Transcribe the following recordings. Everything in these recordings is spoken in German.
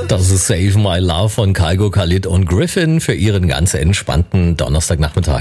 Das ist Save My Love von Kygo, Khalid und Griffin für ihren ganz entspannten Donnerstagnachmittag.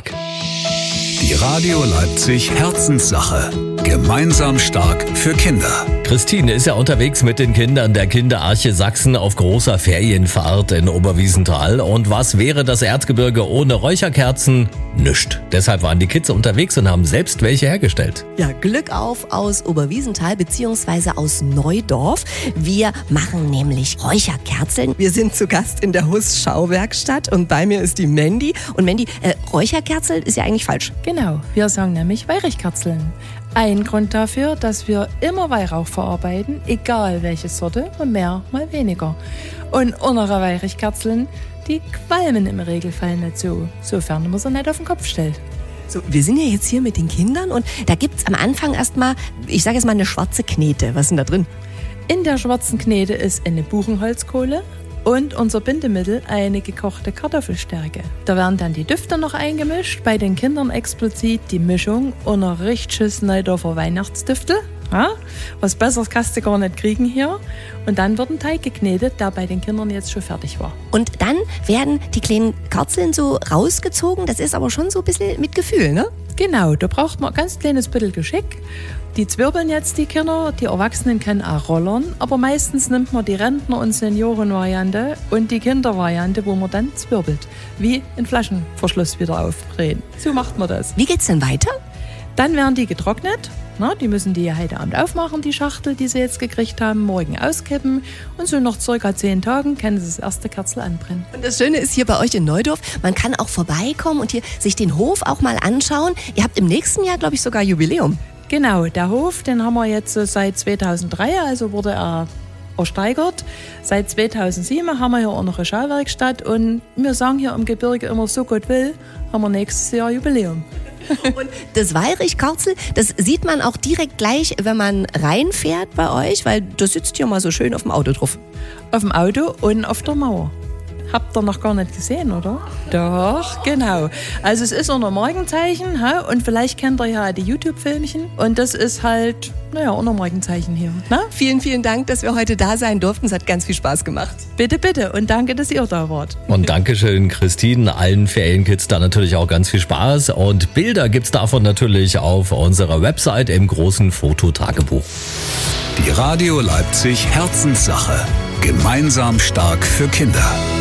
Die Radio Leipzig Herzenssache. Gemeinsam stark für Kinder. Christine ist ja unterwegs mit den Kindern der Kinderarche Sachsen auf großer Ferienfahrt in Oberwiesenthal. Und was wäre das Erzgebirge ohne Räucherkerzen? Nischt. Deshalb waren die Kids unterwegs und haben selbst welche hergestellt. Ja, Glück auf aus Oberwiesenthal bzw. aus Neudorf. Wir machen nämlich Räucherkerzen. Wir sind zu Gast in der Huss-Schauwerkstatt und bei mir ist die Mandy. Und Mandy, Räucherkerzen ist ja eigentlich falsch. Genau, wir sagen nämlich Weihrichkerzeln. Ein Grund dafür, dass wir immer Weihrauch verarbeiten, egal welche Sorte, mal mehr, mal weniger. Und unsere Weihrichkerzeln, die qualmen im Regelfall nicht so, sofern man sie nicht auf den Kopf stellt. So, wir sind ja jetzt hier mit den Kindern und da gibt's am Anfang erstmal, ich sage jetzt mal eine schwarze Knete. Was ist denn da drin? In der schwarzen Knete ist eine Buchenholzkohle und unser Bindemittel eine gekochte Kartoffelstärke. Da werden dann die Düfte noch eingemischt, bei den Kindern explizit die Mischung und ein richtiges Neudorfer Weihnachtsdüftel. Ja, was Besseres kannst du gar nicht kriegen hier. Und dann wird ein Teig geknetet, der bei den Kindern jetzt schon fertig war. Und dann werden die kleinen Kerzeln so rausgezogen. Das ist aber schon so ein bisschen mit Gefühl, ne? Genau, da braucht man ein ganz kleines bisschen Geschick. Die zwirbeln jetzt die Kinder, die Erwachsenen können auch rollern, aber meistens nimmt man die Rentner- und Seniorenvariante und die Kindervariante, wo man dann zwirbelt, wie ein Flaschenverschluss wieder aufdrehen. So macht man das. Wie geht's denn weiter? Dann werden die getrocknet. Na, die müssen die heute Abend aufmachen, die Schachtel, die sie jetzt gekriegt haben, morgen auskippen und so nach ca. 10 Tagen können sie das erste Kerzel anbrennen. Und das Schöne ist hier bei euch in Neudorf, man kann auch vorbeikommen und hier sich den Hof auch mal anschauen. Ihr habt im nächsten Jahr, glaube ich, sogar Jubiläum. Genau, der Hof, den haben wir jetzt seit 2003, also wurde er ersteigert. Seit 2007 haben wir hier auch noch eine Schauwerkstatt und wir sagen hier im Gebirge immer, so Gott will, haben wir nächstes Jahr Jubiläum. Und das Weihrichkerzel, das sieht man auch direkt gleich, wenn man reinfährt bei euch, weil das sitzt hier mal so schön auf dem Auto drauf. Auf dem Auto und auf der Mauer. Habt ihr noch gar nicht gesehen, oder? Doch, genau. Also es ist unter Markenzeichen, und vielleicht kennt ihr ja die YouTube-Filmchen und das ist halt, unter Markenzeichen hier. Ne? Vielen, vielen Dank, dass wir heute da sein durften. Es hat ganz viel Spaß gemacht. Bitte, bitte und danke, dass ihr da wart. Und Dankeschön, Christine. Allen Ferienkids da natürlich auch ganz viel Spaß. Und Bilder gibt's davon natürlich auf unserer Website im großen Fototagebuch. Die Radio Leipzig Herzenssache. Gemeinsam stark für Kinder.